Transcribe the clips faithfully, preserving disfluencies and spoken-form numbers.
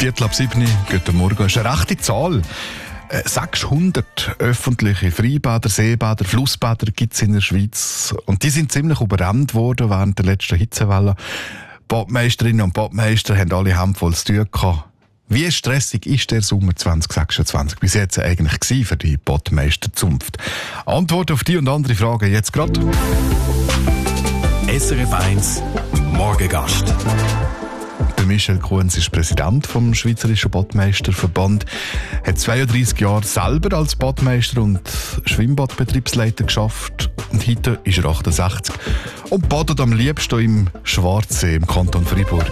Viertel ab sieben, guten Morgen. Das ist eine rechte Zahl. sechshundert öffentliche Freibäder, Seebäder, Flussbäder gibt es in der Schweiz. Und die sind ziemlich überrannt worden während der letzten Hitzewelle. Badmeisterinnen und Badmeister haben alle handvoll zu tun gehabt. Wie stressig ist der Sommer zwanzig sechsundzwanzig bis jetzt eigentlich gewesen für die Badmeisterzunft? Antwort auf die und andere Fragen jetzt gerade. S R F eins Morgengast. Michel Kunz ist Präsident vom Schweizerischen Badmeisterverband, hat zweiunddreissig Jahre selber als Badmeister und Schwimmbadbetriebsleiter geschafft und heute ist er achtundsechzig und badet am liebsten im Schwarzsee im Kanton Freiburg.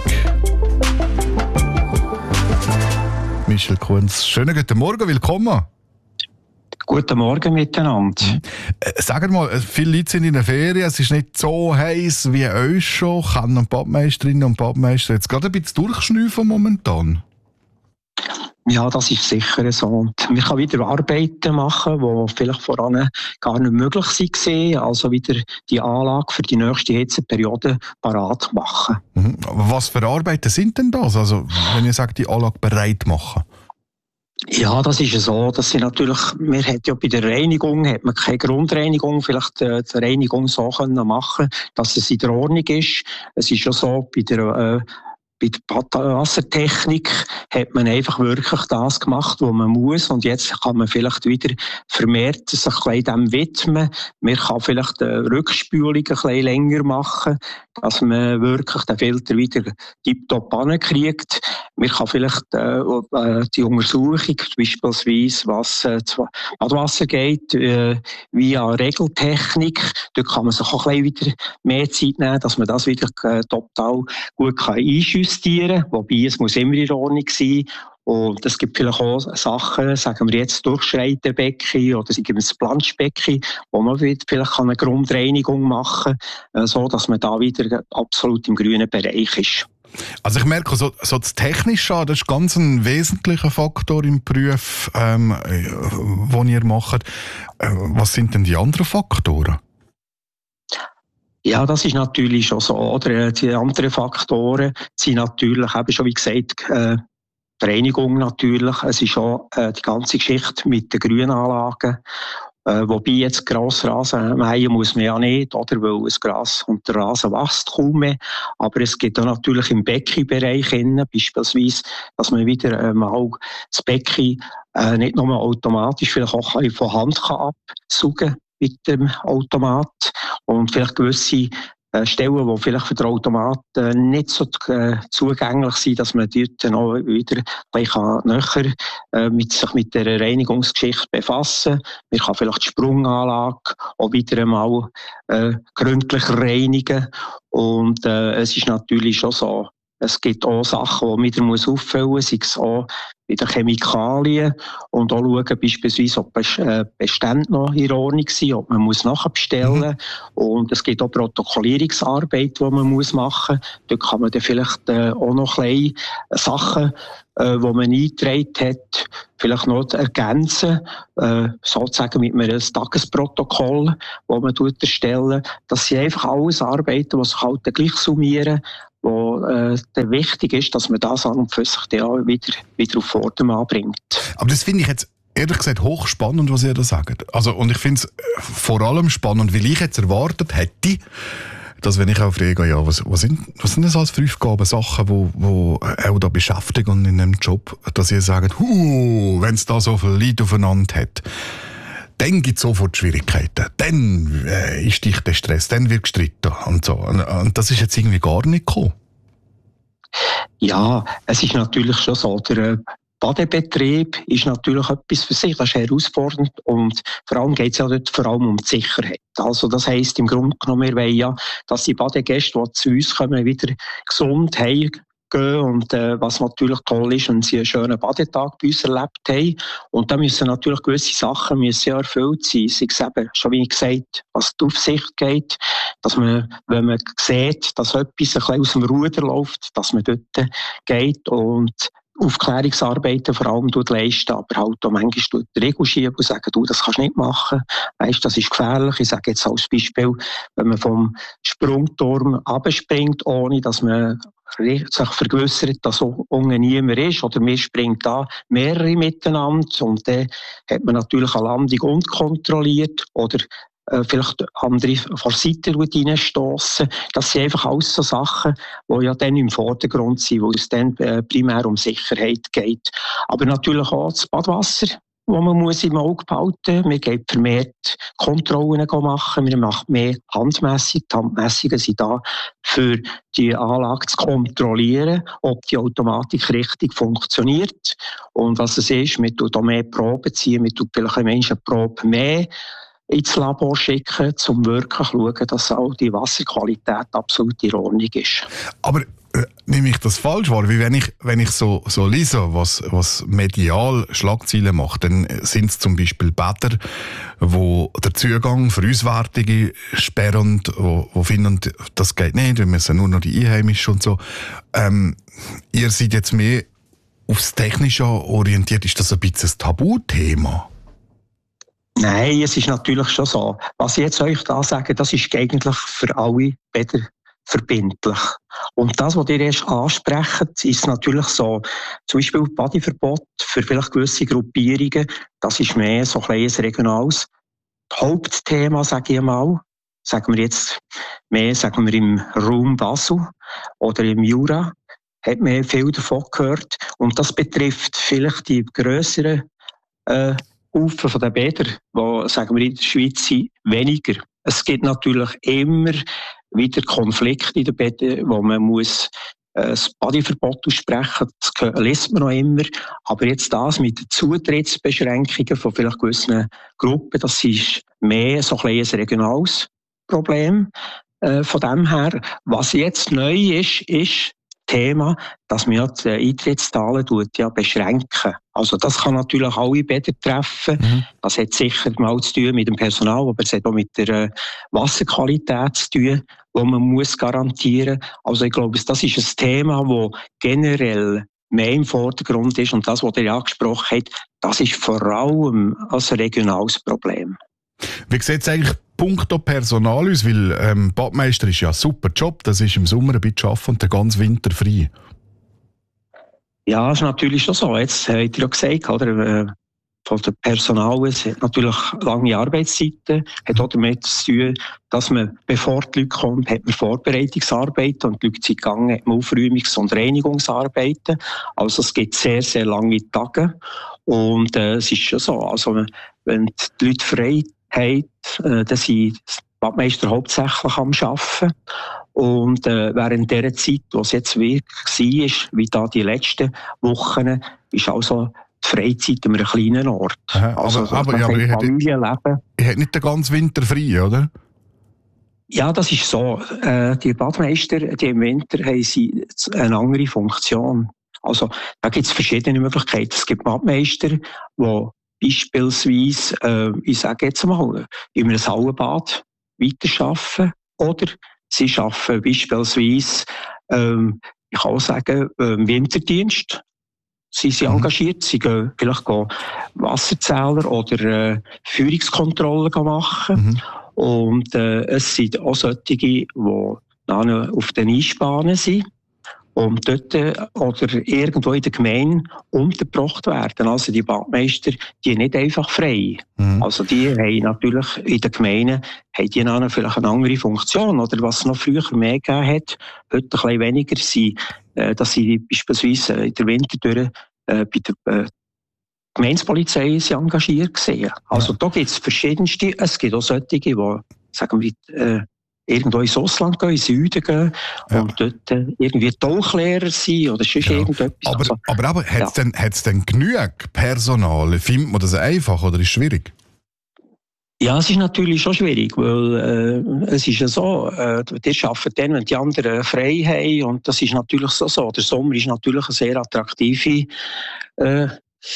Michel Kunz, schönen guten Morgen, willkommen. Guten Morgen miteinander. Äh, Sag mal, viele Leute sind in der Ferien, es ist nicht so heiß wie euch schon. Können Badmeisterinnen und Badmeister jetzt gerade ein bisschen durchschnüffeln momentan? Ja, das ist sicher so. Und wir können wieder Arbeiten machen, die vielleicht voran gar nicht möglich waren. Also wieder die Anlage für die nächste Hitzeperiode parat machen. Mhm. Was für Arbeiten sind denn das? Also, wenn ihr sagt, die Anlage bereit machen? Ja, das ist so. Das sind natürlich, wir hat ja bei der Reinigung hat man keine Grundreinigung, vielleicht äh, die Reinigung so können machen, dass es in der Ordnung ist. Es ist ja so, bei der äh, Bei der Wassertechnik hat man einfach wirklich das gemacht, was man muss. Und jetzt kann man vielleicht wieder vermehrt sich dem widmen. Man kann vielleicht die Rückspülung ein bisschen länger machen, dass man wirklich den Filter wieder tiptop hinkriegt. Man kann vielleicht äh, die Untersuchung, beispielsweise was äh, an Wasser geht, äh, via Regeltechnik, dort kann man sich auch ein bisschen wieder mehr Zeit nehmen, dass man das wieder äh, total gut kann einjustieren, wobei es muss immer in Ordnung sein. Und es gibt vielleicht auch Sachen, sagen wir jetzt Durchschreiterbecken oder sagen wir das Planschbecken, wo man vielleicht eine Grundreinigung machen kann, so dass man da wieder absolut im grünen Bereich ist. Also ich merke, so, so das Technische, das ist ganz ein wesentlicher Faktor im Beruf, ähm, den ihr macht. Äh, was sind denn die anderen Faktoren? Ja, das ist natürlich schon so. Oder die anderen Faktoren sind natürlich, eben schon wie gesagt, äh, die Reinigung natürlich. Es ist auch äh, die ganze Geschichte mit den Grünanlagen. Äh, wobei jetzt Grassrasen mähen muss man ja nicht, oder? Weil das Gras und der Rasen wächst kaum mehr. Aber es gibt auch natürlich im Beckenbereich innen, beispielsweise, dass man wieder äh, mal das Becken äh, nicht nur automatisch, vielleicht auch von Hand kann absaugen mit dem Automat. Und vielleicht gewisse äh, Stellen, die vielleicht für den Automat äh, nicht so äh, zugänglich sind, dass man dort dann auch wieder ein bisschen näher äh, mit sich mit der Reinigungsgeschichte befassen. Man kann vielleicht die Sprunganlage auch wieder einmal äh, gründlich reinigen. Und äh, es ist natürlich schon so, es gibt auch Sachen, die man wieder muss auffüllen muss, sei es auch bei den Chemikalien und auch schauen, beispielsweise, ob Bestände noch in Ordnung sind, ob man muss nachbestellen muss. Mhm. Und es gibt auch Protokollierungsarbeit, die man muss machen muss. Dort kann man dann vielleicht äh, auch noch kleine Sachen, äh, die man eingetragen hat, vielleicht noch ergänzen, äh, sozusagen mit einem Tagesprotokoll, das man erstellen. Das sind einfach alles Arbeiten, die sich halt gleich summieren, wo äh, wichtig ist, dass man das an und für sich dann auch wieder, wieder auf Vordermann bringt. Aber das finde ich jetzt ehrlich gesagt hochspannend, was ihr da sagt. Also, und ich finde es vor allem spannend, weil ich jetzt erwartet hätte, dass wenn ich auch frage, ja, was, was, sind, was sind das als für Aufgaben, Sachen, die wo, wo auch da beschäftigen in einem Job, dass ihr sagt, huh, wenn es da so viele Leute aufeinander hat, dann gibt es sofort Schwierigkeiten. Dann äh, ist dich der Stress, dann wird gestritten und so. Und, und das ist jetzt irgendwie gar nicht gekommen. Ja, es ist natürlich schon so. Der Badebetrieb ist natürlich etwas für sich, das ist herausfordernd und vor allem geht es ja dort vor allem um die Sicherheit. Also das heisst im Grunde genommen, wir wollen ja, dass die Badegäste, die zu uns kommen, wieder gesund heim gehen und äh, was natürlich toll ist, wenn sie einen schönen Badetag bei uns erlebt haben. Und da müssen natürlich gewisse Sachen müssen ja erfüllt sein. Sei es eben, schon wie gesagt, was die Aufsicht geht, dass man, wenn man sieht, dass etwas ein bisschen aus dem Ruder läuft, dass man dort geht und Aufklärungsarbeiten vor allem leisten, aber halt auch manchmal die Regel schieben und sagen, du, das kannst du nicht machen. Weißt, das ist gefährlich. Ich sage jetzt als Beispiel, wenn man vom Sprungturm abspringt, ohne dass man sich vergewissert, dass unten niemand ist, oder man springt da mehrere miteinander und dann hat man natürlich eine Landung unkontrolliert oder äh, vielleicht andere von der Seite reinstossen. Das sind einfach alles so Sachen, die ja dann im Vordergrund sind, wo es dann äh, primär um Sicherheit geht. Aber natürlich auch das Badwasser, wo man muss im Auge behalten muss. Man geht vermehrt Kontrollen machen, man macht mehr Handmessungen. Die Handmessungen sind da, für die Anlage zu kontrollieren, ob die Automatik richtig funktioniert. Und was es ist, man tut auch mehr Proben ziehen, man tut vielleicht eine Menschenprobe mehr ins Labor schicken, um wirklich zu schauen, dass auch die Wasserqualität absolut in Ordnung ist. Aber äh, nehme ich das falsch wahr? Wie wenn ich, wenn ich so, so lese, was, was medial Schlagzeilen macht, dann sind es zum Beispiel Bäder, wo der Zugang für Auswärtige sperren, wo, wo finden, das geht nicht, wir müssen nur noch die Einheimischen und so. Ähm, ihr seid jetzt mehr aufs Technische orientiert. Ist das ein bisschen ein Tabuthema? Nein, es ist natürlich schon so. Was ich jetzt euch da sage, das ist eigentlich für alle Bäder verbindlich. Und das, was ihr erst ansprecht, ist natürlich so, zum Beispiel Bodyverbot für vielleicht gewisse Gruppierungen, das ist mehr so ein kleines regionales Hauptthema, sage ich mal. Sagen wir jetzt mehr, sagen wir im Raum Basel oder im Jura, hat man viel davon gehört. Und das betrifft vielleicht die grösseren äh, Ufer von den Bädern, die, sagen wir, in der Schweiz sind, weniger. Es gibt natürlich immer wieder Konflikte in den Bädern, wo man muss äh, das Bodyverbot aussprechen muss. Das liest man noch immer. Aber jetzt das mit den Zutrittsbeschränkungen von vielleicht gewissen Gruppen, das ist mehr so ein kleines regionales Problem. Äh, von dem her, was jetzt neu ist, ist Thema, dass man ja die Eintrittszahlen ja beschränken. Also das kann natürlich alle Bäder treffen. Mhm. Das hat sicher mal zu tun mit dem Personal, aber es hat auch mit der äh, Wasserqualität zu tun, die man muss garantieren muss. Also ich glaube, das ist ein Thema, das generell mehr im Vordergrund ist. Und das, was ihr angesprochen habt, das ist vor allem ein regionales Problem. Wie sieht es eigentlich punkto Personal aus? Weil ähm, Badmeister ist ja ein super Job, das ist im Sommer ein bisschen arbeiten und den ganzen Winter frei. Ja, das ist natürlich schon so. Jetzt habt ihr ja gesagt, oder, von dem Personal, es hat natürlich lange Arbeitszeiten, hat auch damit zu tun, dass man, bevor die Leute kommen, hat man Vorbereitungsarbeiten und die Leute sind gegangen, hat man Aufräumungs- und Reinigungsarbeiten. Also es gibt sehr, sehr lange Tage. Und äh, es ist schon so, also wenn die Leute frei haben, äh, dann sind die Badmeister hauptsächlich am Arbeiten. Und äh, während dieser Zeit, wo es jetzt wirklich war, wie da die letzten Wochen, ist also die Freizeit an einem kleinen Ort. Aha, also, aber aber ja, aber ich hätte, ich hätte nicht den ganzen Winter frei, oder? Ja, das ist so. Äh, die Badmeister, die im Winter haben sie eine andere Funktion. Also da gibt es verschiedene Möglichkeiten. Es gibt Badmeister, die beispielsweise, äh, ich sage jetzt mal, in einem Sauenbad weiterarbeiten oder sie arbeiten beispielsweise, ähm, ich kann auch sagen, im Winterdienst. Sie sind mhm. engagiert, sie gehen vielleicht gehen Wasserzähler oder äh, Führungskontrollen machen. Mhm. Und äh, es sind auch solche, die auf den Einspannen sind und dort äh, oder irgendwo in der Gemeinde untergebracht werden. Also die Badmeister, die sind nicht einfach frei. Mhm. Also die haben natürlich in den Gemeinden haben die dann vielleicht eine andere Funktion. Oder was es noch früher mehr gegeben hat, heute ein bisschen weniger, sind, äh, dass sie beispielsweise in der Winter durch äh, bei der äh, Gemeindepolizei sind engagiert gesehen. Also ja. Da gibt es verschiedenste. Es gibt auch solche, die, sagen wir, äh, irgendwo ins Ausland gehen, ins Süden gehen ja. und dort äh, irgendwie Tauchlehrer sein oder sonst ja. irgendetwas. Aber, also, aber, aber hat es ja. denn, denn genug Personal? Findet man das einfach oder ist es schwierig? Ja, es ist natürlich schon schwierig, weil äh, es ist ja so, äh, die arbeiten dann, wenn die anderen frei haben und das ist natürlich so. so. Der Sommer ist natürlich eine sehr attraktive äh,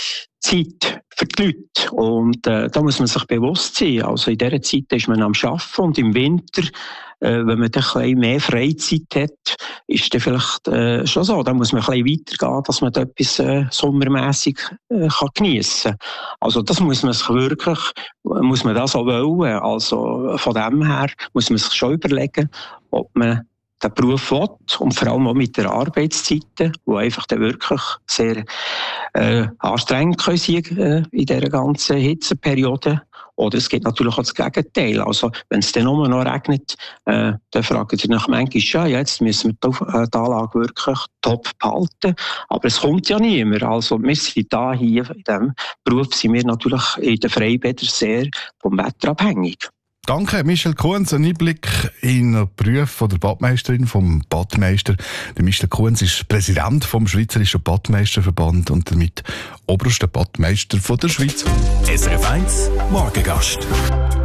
Zeit für die Leute und äh, da muss man sich bewusst sein. Also in dieser Zeit ist man am Arbeiten und im Winter, äh, wenn man dann ein bisschen mehr Freizeit hat, ist dann vielleicht äh, schon so. Da muss man ein bisschen weitergehen, dass man da etwas äh, sommermässig äh, kann geniessen kann. Also das muss man sich wirklich, muss man das auch wollen. Also von dem her muss man sich schon überlegen, ob man den Beruf will und vor allem auch mit der Arbeitszeiten, die einfach dann wirklich sehr äh, anstrengend können sein äh, in dieser ganzen Hitzeperiode. Oder es gibt natürlich auch das Gegenteil. Also, wenn es dann nur noch regnet, äh, dann fragen sie nach manchmal, ja, jetzt müssen wir die, die Anlage wirklich top behalten. Aber es kommt ja niemand. Also, wir sind da hier, in diesem Beruf sind wir natürlich in den Freibädern sehr vom Wetter abhängig. Danke, Michel Kuhns. Ein Einblick in den Beruf von der Badmeisterin, vom Badmeister. Der Michel Kuhns ist Präsident vom Schweizerischen Badmeisterverband und damit oberster Badmeister von der Schweiz. S R F eins Morgengast.